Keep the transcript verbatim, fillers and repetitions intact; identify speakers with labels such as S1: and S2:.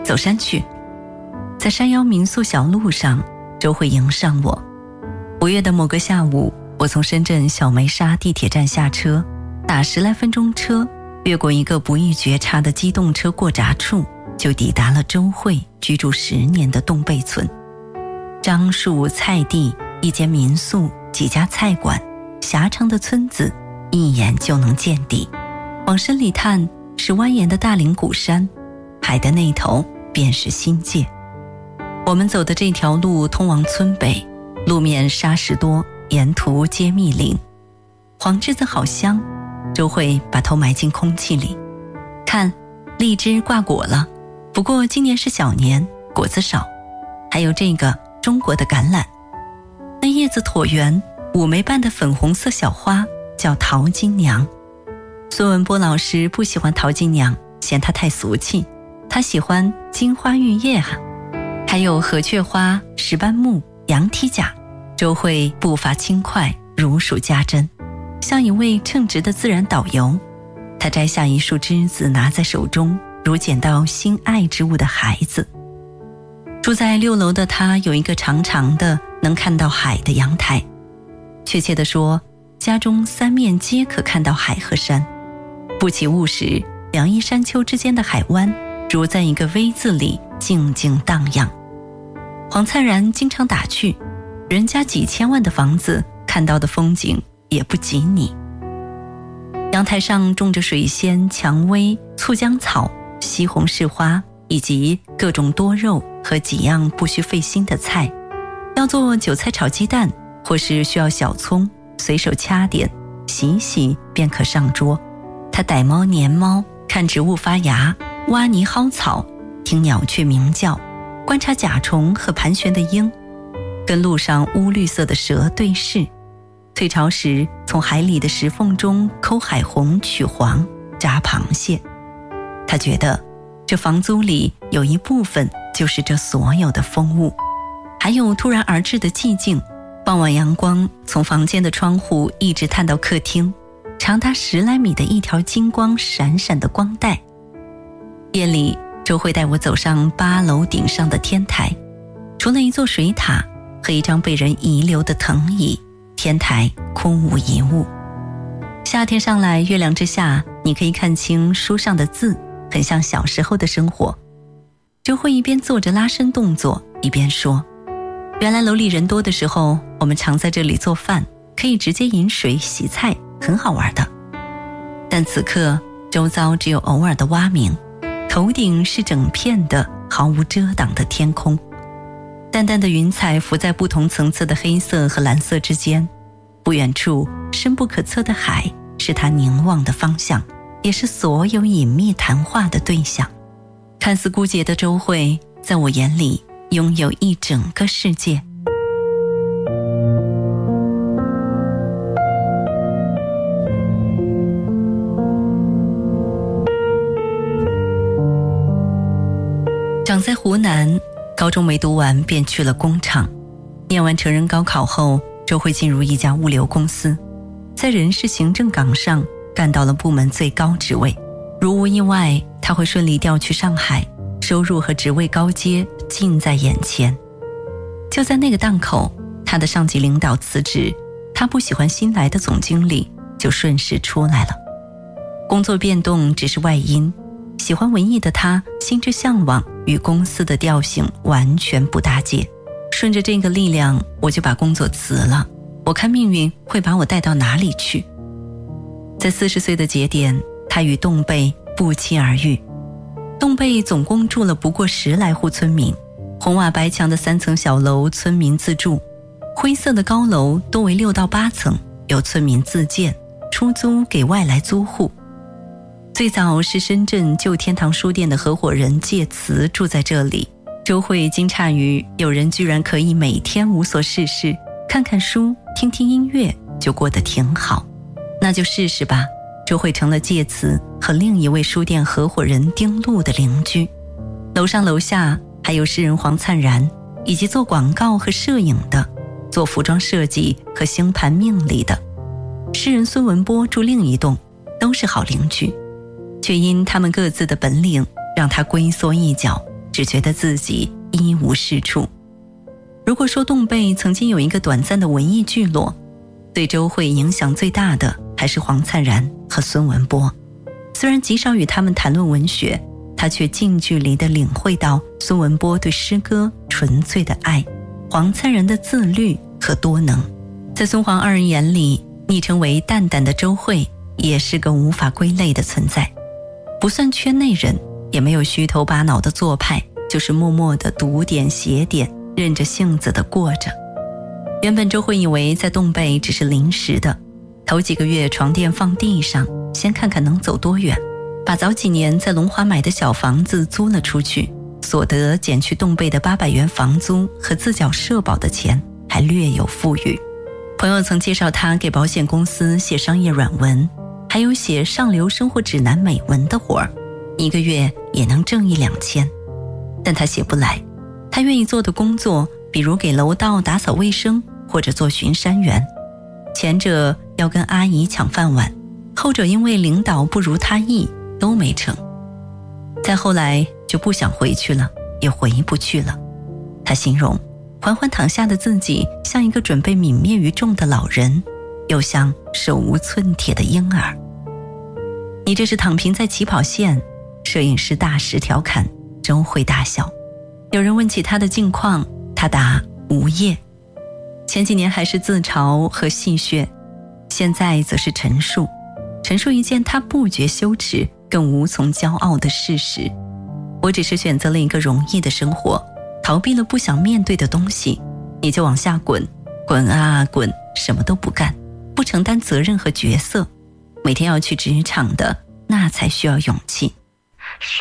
S1: 走山去。在山腰民宿小路上，周慧迎上我。五月的某个下午，我从深圳小梅沙地铁站下车，打十来分钟车，越过一个不易觉察的机动车过闸处，就抵达了周慧居住十年的洞背村。樟树、菜地，一间民宿，几家菜馆，狭长的村子，一眼就能见底。往深里探，是蜿蜒的大岭古山，海的那头便是新界。我们走的这条路通往村北，路面沙石多，沿途皆密林。黄栀子好香，周慧把头埋进空气里。看，荔枝挂果了，不过今年是小年，果子少。还有这个中国的橄榄，那叶子椭圆，五枚瓣的粉红色小花叫桃金娘。孙文波老师不喜欢桃金娘，嫌它太俗气，他喜欢金花玉叶啊。还有河雀花、石斑木、羊蹄甲。周慧步伐轻快，如数家珍，像一位称职的自然导游。他摘下一束栀子拿在手中，如捡到心爱之物的孩子。住在六楼的他有一个长长的能看到海的阳台，确切地说，家中三面皆可看到海和山。不起雾时，两翼山丘之间的海湾如在一个 V 字里静静荡漾。黄灿然经常打趣，人家几千万的房子看到的风景也不及你。阳台上种着水仙、蔷薇、醋浆草、西红柿花，以及各种多肉和几样不需费心的菜。要做韭菜炒鸡蛋，或是需要小葱，随手掐点，洗洗便可上桌。他逮猫撵猫，看植物发芽，挖泥蒿草，听鸟雀鸣叫，观察甲虫和盘旋的鹰，跟路上乌绿色的蛇对视。退潮时，从海里的石缝中抠海虹取黄，炸螃蟹。他觉得这房租里有一部分就是这所有的风物，还有突然而至的寂静。傍晚阳光从房间的窗户一直探到客厅，长达十来米的一条金光闪闪的光带。夜里，周慧带我走上八楼顶上的天台，除了一座水塔和一张被人遗留的藤椅，天台空无一物。夏天上来，月亮之下，你可以看清书上的字，很像小时候的生活。周慧一边做着拉伸动作，一边说，原来楼里人多的时候，我们常在这里做饭，可以直接饮水洗菜，很好玩的。但此刻周遭只有偶尔的蛙鸣，头顶是整片的毫无遮挡的天空，淡淡的云彩浮在不同层次的黑色和蓝色之间。不远处深不可测的海是他凝望的方向，也是所有隐秘谈话的对象。看似孤寂的周慧，在我眼里拥有一整个世界。长在湖南，高中没读完便去了工厂。念完成人高考后，周慧进入一家物流公司，在人事行政岗上干到了部门最高职位。如无意外，他会顺利调去上海，收入和职位高阶近在眼前。就在那个档口，他的上级领导辞职，他不喜欢新来的总经理，就顺势出来了。工作变动只是外因，喜欢文艺的他心之向往与公司的调性完全不搭界。顺着这个力量，我就把工作辞了。我看命运会把我带到哪里去。在四十岁的节点，他与洞背不期而遇。洞背总共住了不过十来户村民，红瓦白墙的三层小楼，村民自住；灰色的高楼多为六到八层，由村民自建，出租给外来租户。最早是深圳旧天堂书店的合伙人借词住在这里。周慧惊诧于有人居然可以每天无所事事，看看书，听听音乐，就过得挺好。那就试试吧。周慧成了借词和另一位书店合伙人丁路的邻居。楼上楼下还有诗人黄灿然，以及做广告和摄影的，做服装设计和星盘命理的。诗人孙文波住另一栋，都是好邻居，却因他们各自的本领让他龟缩一角， 只觉得自己一无是处。如果说洞贝曾经有一个短暂的文艺聚落，对周慧影响最大的还是黄灿然和孙文波。虽然极少与他们谈论文学，他却近距离地领会到孙文波对诗歌纯粹的爱，黄灿然的自律和多能。在孙黄二人眼里，昵称为蛋蛋的周慧也是个无法归类的存在，不算圈内人，也没有虚头巴脑的做派，就是默默地读点写点，任着性子地过着。原本周慧以为在洞贝只是临时的，头几个月床垫放地上，先看看能走多远，把早几年在龙华买的小房子租了出去，所得减去洞贝的八百元房租和自缴社保的钱，还略有富裕。朋友曾介绍他给保险公司写商业软文，还有写上流生活指南美文的活儿，一个月也能挣一两千。但他写不来，他愿意做的工作，比如给楼道打扫卫生或者做巡山员，前者要跟阿姨抢饭碗，后者因为领导不如他意，都没成。再后来就不想回去了，也回不去了。他形容缓缓躺下的自己像一个准备泯灭于众的老人，又像手无寸铁的婴儿。你这是躺平在起跑线，摄影师大石调侃，周慧大笑。有人问起他的近况，他答无业。前几年还是自嘲和戏谑，现在则是陈述陈述一件他不觉羞耻更无从骄傲的事实。我只是选择了一个容易的生活，逃避了不想面对的东西，你就往下滚，滚啊滚，什么都不干，不承担责任和角色。每天要去职场的，那才需要勇气。